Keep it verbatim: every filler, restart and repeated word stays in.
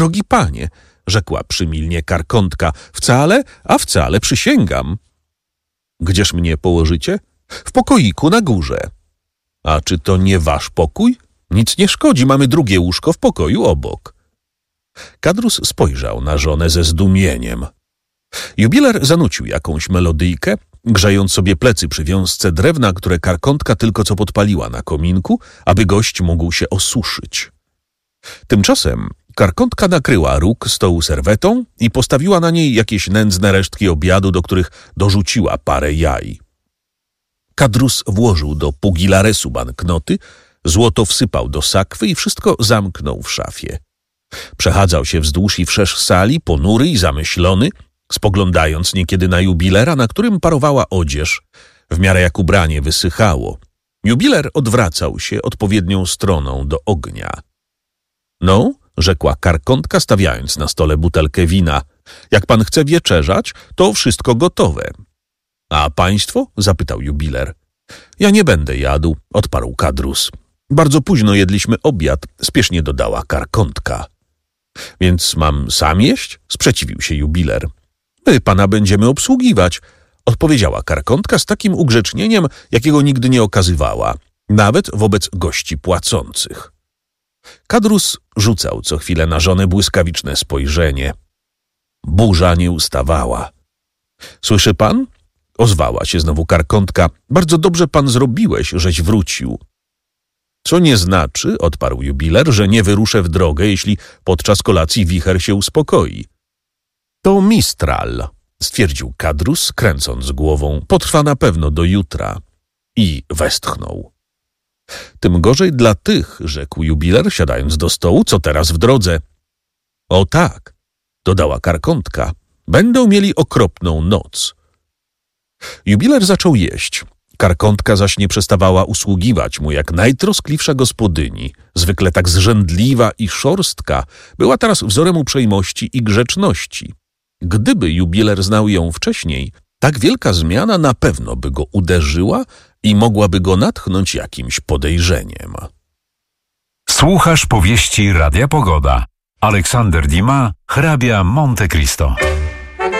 Drogi panie, rzekła przymilnie Karkątka, wcale, a wcale przysięgam. Gdzież mnie położycie? W pokoiku na górze. A czy to nie wasz pokój? Nic nie szkodzi, mamy drugie łóżko w pokoju obok. Kadrus spojrzał na żonę ze zdumieniem. Jubiler zanucił jakąś melodyjkę, grzejąc sobie plecy przy wiązce drewna, które Karkątka tylko co podpaliła na kominku, aby gość mógł się osuszyć. Tymczasem Karkątka nakryła róg stołu serwetą i postawiła na niej jakieś nędzne resztki obiadu, do których dorzuciła parę jaj. Kadrus włożył do pugilaresu banknoty, złoto wsypał do sakwy i wszystko zamknął w szafie. Przechadzał się wzdłuż i wszerz sali, ponury i zamyślony, spoglądając niekiedy na jubilera, na którym parowała odzież, w miarę jak ubranie wysychało. Jubiler odwracał się odpowiednią stroną do ognia. No, rzekła Karkątka, stawiając na stole butelkę wina. Jak pan chce wieczerzać, to wszystko gotowe. A państwo? Zapytał jubiler. Ja nie będę jadł, odparł Kadrus. Bardzo późno jedliśmy obiad, spiesznie dodała Karkątka. Więc mam sam jeść? Sprzeciwił się jubiler. My pana będziemy obsługiwać, odpowiedziała Karkątka z takim ugrzecznieniem, jakiego nigdy nie okazywała, nawet wobec gości płacących. Kadrus rzucał co chwilę na żonę błyskawiczne spojrzenie. Burza nie ustawała. Słyszy pan? Ozwała się znowu Karkątka. Bardzo dobrze pan zrobiłeś, żeś wrócił. Co nie znaczy, odparł jubiler, że nie wyruszę w drogę, jeśli podczas kolacji wicher się uspokoi. To Mistral, stwierdził Kadrus, kręcąc głową. Potrwa na pewno do jutra. I westchnął. Tym gorzej dla tych, rzekł jubiler, siadając do stołu, co teraz w drodze. O tak, dodała Karkątka, będą mieli okropną noc. Jubiler zaczął jeść. Karkątka zaś nie przestawała usługiwać mu jak najtroskliwsza gospodyni, zwykle tak zrzędliwa i szorstka, była teraz wzorem uprzejmości i grzeczności. Gdyby jubiler znał ją wcześniej, tak wielka zmiana na pewno by go uderzyła i mogłaby go natchnąć jakimś podejrzeniem. Słuchasz powieści Radia Pogoda. Aleksander Dima, hrabia Monte Cristo.